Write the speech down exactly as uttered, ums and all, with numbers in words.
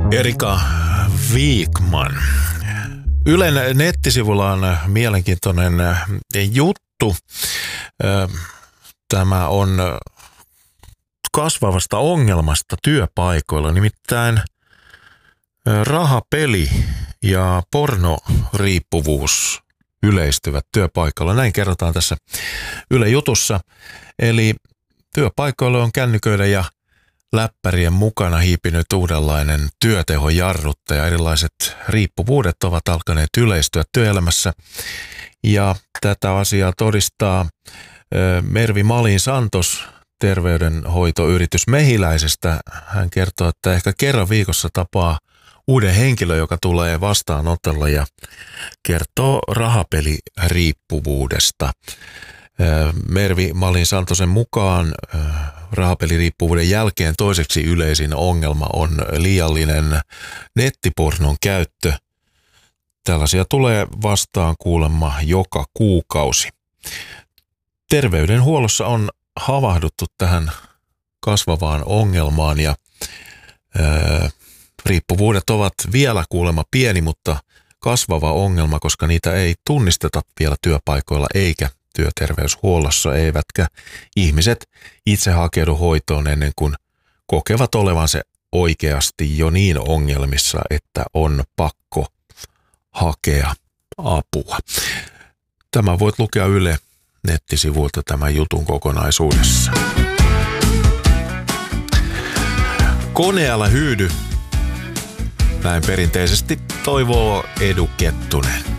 Erika Wikman. Ylen nettisivulla on mielenkiintoinen juttu. Tämä on kasvavasta ongelmasta työpaikoilla, nimittäin rahapeli ja pornoriippuvuus yleistyvät työpaikoilla. Näin kerrotaan tässä Yle Jutussa. Eli työpaikoilla on kännyköiden ja läppärien mukana hiipinyt uudenlainen työtehojarruttaja. Erilaiset riippuvuudet ovat alkaneet yleistyä työelämässä. Ja tätä asiaa todistaa Mervi Malin Santos terveydenhoitoyritys Mehiläisestä. Hän kertoo, että ehkä kerran viikossa tapaa uuden henkilö, joka tulee vastaanotolle ja kertoo rahapeliriippuvuudesta. Mervi Malin Santosen mukaan rahapeliriippuvuuden jälkeen toiseksi yleisin ongelma on liiallinen nettipornon käyttö. Tällaisia tulee vastaan kuulemma joka kuukausi. Terveydenhuollossa on havahduttu tähän kasvavaan ongelmaan ja ää, riippuvuudet ovat vielä kuulemma pieni, mutta kasvava ongelma, koska niitä ei tunnisteta vielä työpaikoilla eikä työterveyshuollossa, eivätkä ihmiset itse hakeudu hoitoon ennen kuin kokevat olevansa oikeasti jo niin ongelmissa, että on pakko hakea apua. Tämä voit lukea Yle nettisivuilta tämän jutun kokonaisuudessa. Koneella hyydy. Näin perinteisesti toivoo Edu Kettunen.